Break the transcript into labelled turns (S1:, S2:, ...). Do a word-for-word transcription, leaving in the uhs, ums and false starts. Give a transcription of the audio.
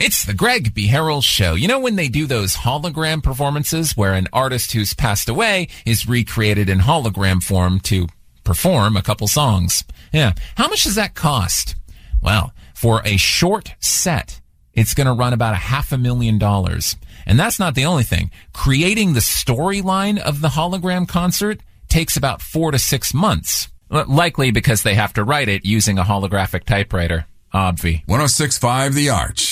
S1: It's the Greg B. Harrell Show. You know when they do those hologram performances where an artist who's passed away is recreated in hologram form to perform a couple songs? Yeah. How much does that cost? Well, for a short set, it's going to run about a half a million dollars. And that's not the only thing. Creating the storyline of the hologram concert takes about four to six months. Likely because they have to write it using a holographic typewriter. Obvi.
S2: one oh six point five The Arch.